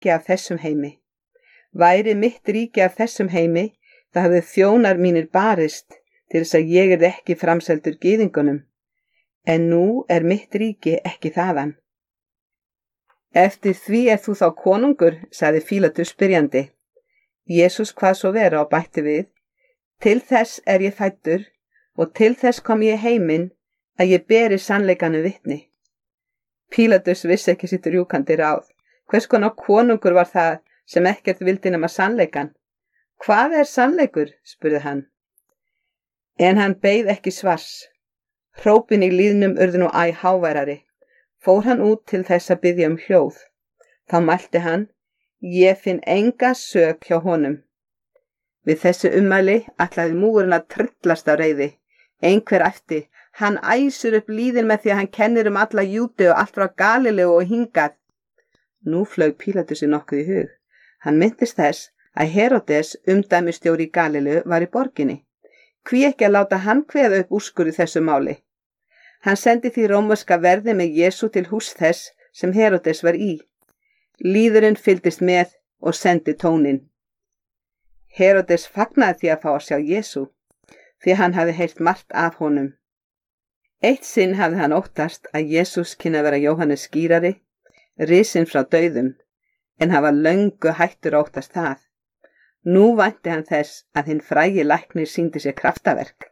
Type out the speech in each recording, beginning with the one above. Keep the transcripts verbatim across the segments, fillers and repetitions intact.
ekki af þessum heimi. Væri mitt ríki af þessum heimi, það hafði þjónar mínir barist til þess að ég er ekki framseldur gyðingunum. En nú er mitt ríki ekki þaðan. Eftir því er þú þá konungur, sagði Pílatus spyrjandi. Jesús kvað svo vera og bætti við, til þess er ég fæddur og til þess kom ég heiminn að ég beri sannleikanum vitni. Pílatus vissi ekki sitt rjúkandi ráð. Hvers konar konungur var það sem ekkert vildi nema sannleikan? Hvað er sannleikur? Spurði hann. En hann beið ekki svars. Hrópin í lýðnum urðu nú æ háværari. Fór hann út til þess að biðja um hljóð. Þá mælti hann, ég finn enga sök hjá honum. Við þessu ummæli ætlaði múgurinn að tryllast á reiði. Einhver æpti, hann æsir upp lýðin með því að hann kennir um alla Júdeu og allt frá Galileu og hingað. Nú flaug Pílatusi nokkuð í hug. Hann minntist þess að Heródes, umdæmistjóri í Galileu, var í borginni. Hví ekki að láta hann kveða upp úrskurð í þessu máli? Hann sendi því rómverska verði með Jesú til hús þess sem Heródes var í. Lýðurinn fylgdist með og sendi tónin. Heródes fagnaði því að fá að sjá Jesú, því hann hafði heyrt margt af honum. Eitt sinn hafði hann óttast að Jesús kynni að vera Jóhannes skírari, risinn frá dauðum, en hann var löngu hættur að óttast það. Nú vænti hann þess að hinn frægi læknir sýndi sér kraftaverk.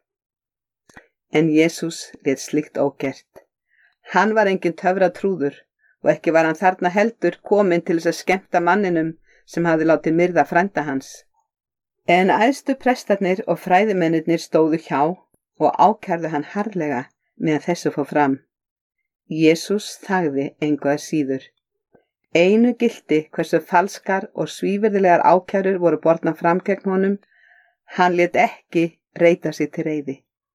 En Jesús lét slíkt ógert. Hann var engin töfratrúður og ekki var hann þarna heldur kominn til þess að skemmta manninum sem hafði látið myrða frænda hans. En æðstu prestarnir og fræðimennirnir stóðu hjá og ákærðu hann harðlega meðan þessu fór fram. Jesús þagði engu að síður. Einu gilti hversu falskar og svívirðilegar ákærur voru bornar fram gegn honum, hann lét ekki reita sig til reiði.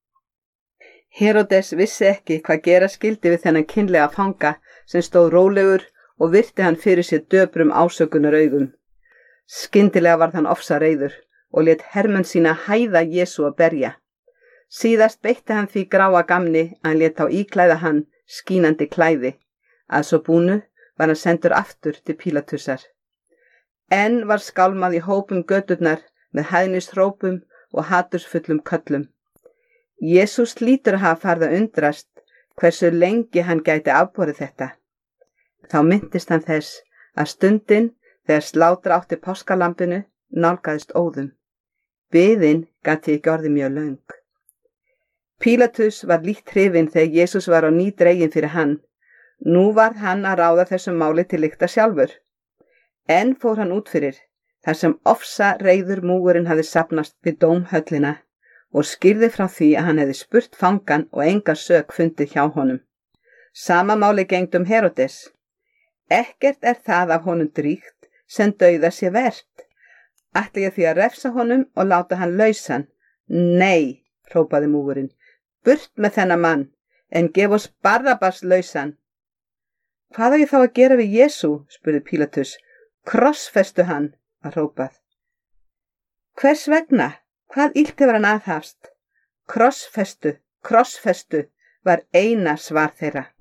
Heródes vissi ekki hvað gera skildi við þennan kynlega fanga sem stóð rólegur og virti hann fyrir sér döprum ásökunar augum. Skyndilega varð hann ofsa reiður og lét hermenn sína hæða Jesú að berja. Síðast beitti hann því gráa gamni að hann lét á íklæða hann skínandi klæði. Að svo búnu var hann sendur aftur til Pílatusar. Enn var skálmað í hópum göturnar með hæðnishrópum og hatursfullum köllum. Jesús hlýtur að hafa farið að undrast hversu lengi hann gæti afborið þetta. Þá minntist hann þess að stundin þegar slátra átti páskalambinu nálgaðist óðum. Biðin gat því ekki orðið mjög löng. Pílatus var lítt hrifinn þegar Jesús var á ný dreginn fyrir hann. Nú varð hann að ráða þessum máli til lykta sjálfur. Enn fór hann út fyrir, þar sem ofsa reiður múgurinn hafði safnast við dómhöllina og skýrði frá því að hann hefði spurt fangan og enga sök fundið hjá honum. Sama máli gegndi um Heródes. Ekkert er það af honum dríkt sem dauða sé vert. Ætli ég því að refsa honum og láta hann lausan? Nei, hrópaði múgurinn, burt með þennan mann, en gef oss Barrabas lausan. Hvað á ég þá að gera við Jesú? Spurði Pílatus. Krossfestu hann, var hrópað. Hvers vegna? Hvað illt hefur hann aðhafst? Krossfestu, krossfestu var eina svar þeirra.